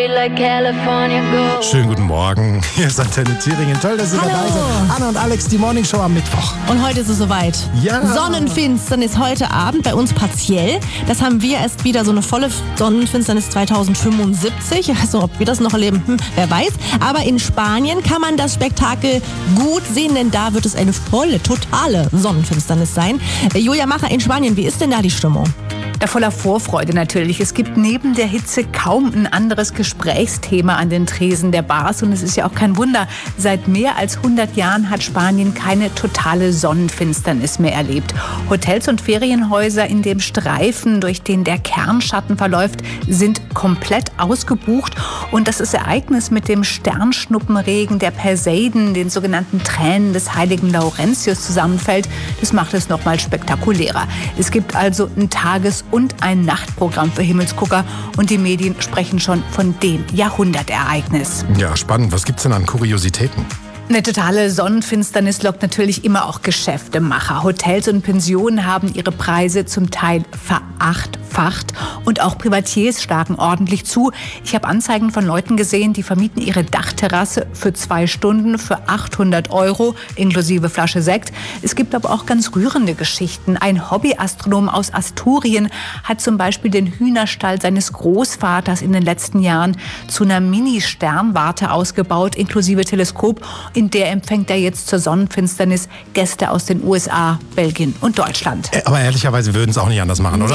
Schönen guten Morgen. Hier ist Antenne Thüringen. Toll, dass Sie dabei sind. Anna und Alex, die Morning Show am Mittwoch. Und heute ist es soweit. Ja. Sonnenfinsternis heute Abend, bei uns partiell. Das haben wir erst wieder, so eine volle Sonnenfinsternis 2075. Also ob wir das noch erleben, wer weiß. Aber in Spanien kann man das Spektakel gut sehen, denn da wird es eine volle, totale Sonnenfinsternis sein. Julia Macher, in Spanien, wie ist denn da die Stimmung? Ja, voller Vorfreude natürlich. Es gibt neben der Hitze kaum ein anderes Gesprächsthema an den Tresen der Bars. Und es ist ja auch kein Wunder, seit mehr als 100 Jahren hat Spanien keine totale Sonnenfinsternis mehr erlebt. Hotels und Ferienhäuser in dem Streifen, durch den der Kernschatten verläuft, sind komplett ausgebucht. Und dass das Ereignis mit dem Sternschnuppenregen der Perseiden, den sogenannten Tränen des heiligen Laurentius, zusammenfällt, das macht es noch mal spektakulärer. Es gibt also ein Tages- und ein Nachtprogramm für Himmelsgucker und die Medien sprechen schon von dem Jahrhundertereignis. Ja, spannend. Was gibt's denn an Kuriositäten? Eine totale Sonnenfinsternis lockt natürlich immer auch Geschäftemacher. Hotels und Pensionen haben ihre Preise zum Teil verachtfacht und auch Privatiers schlagen ordentlich zu. Ich habe Anzeigen von Leuten gesehen, die vermieten ihre Dachterrasse für 2 Stunden für 800 € inklusive Flasche Sekt. Es gibt aber auch ganz rührende Geschichten. Ein Hobbyastronom aus Asturien hat zum Beispiel den Hühnerstall seines Großvaters in den letzten Jahren zu einer Mini-Sternwarte ausgebaut, inklusive Teleskop. In der empfängt er jetzt zur Sonnenfinsternis Gäste aus den USA, Belgien und Deutschland. Aber ehrlicherweise würden es auch nicht anders machen, oder?